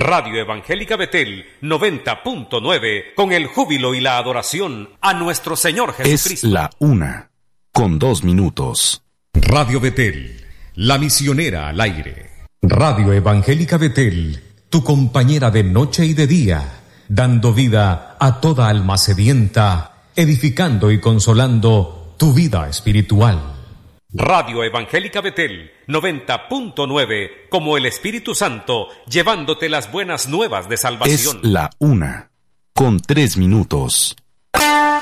Radio Evangélica Betel 90.9, con el júbilo y la adoración a nuestro Señor Jesucristo. Es la 1:02. Radio Betel, la misionera al aire. Radio Evangélica Betel, tu compañera de noche y de día, dando vida a toda alma sedienta, edificando y consolando tu vida espiritual. Radio Evangélica Betel 90.9, como el Espíritu Santo, llevándote las buenas nuevas de salvación. Es la 1:03.